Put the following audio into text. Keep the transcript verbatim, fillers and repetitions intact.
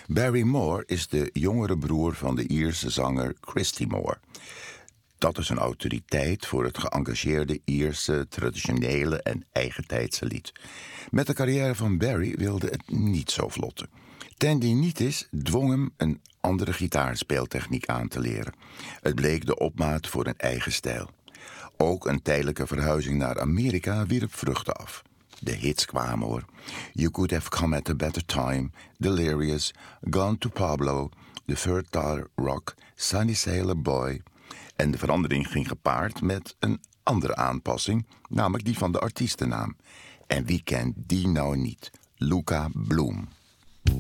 Barry Moore is de jongere broer van de Ierse zanger Christy Moore. Dat is een autoriteit voor het geëngageerde Ierse, traditionele en eigentijdse lied. Met de carrière van Barry wilde het niet zo vlotten. Tendinitis dwong hem een andere gitaarspeeltechniek aan te leren. Het bleek de opmaat voor een eigen stijl. Ook een tijdelijke verhuizing naar Amerika wierp vruchten af. De hits kwamen hoor. You Could Have Come at a Better Time, Delirious, Gone to Pablo, The Fertile Rock, Sunny Sailor Boy. En de verandering ging gepaard met een andere aanpassing, namelijk die van de artiestennaam. En wie kent die nou niet? Luca Bloom.